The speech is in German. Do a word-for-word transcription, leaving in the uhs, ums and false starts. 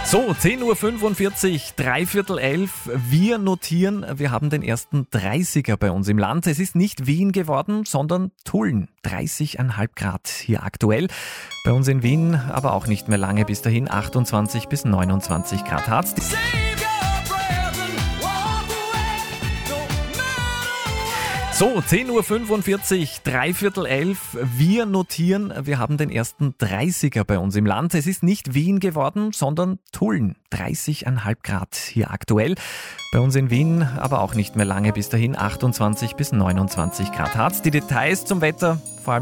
So, zehn Uhr fünfundvierzig, dreiviertel elf. Wir notieren, wir haben den ersten dreißiger bei uns im Land. Es ist nicht Wien geworden, sondern Tulln. dreißig Komma fünf Grad hier aktuell. Bei uns in Wien aber auch nicht mehr lange bis dahin. achtundzwanzig bis neunundzwanzig Grad hat's. So, zehn Uhr fünfundvierzig, dreiviertel elf. Wir notieren, wir haben den ersten dreißiger bei uns im Land. Es ist nicht Wien geworden, sondern Tulln. dreißig Komma fünf Grad hier aktuell. Bei uns in Wien aber auch nicht mehr lange bis dahin. achtundzwanzig bis neunundzwanzig Grad hat's. Die Details zum Wetter, vor allem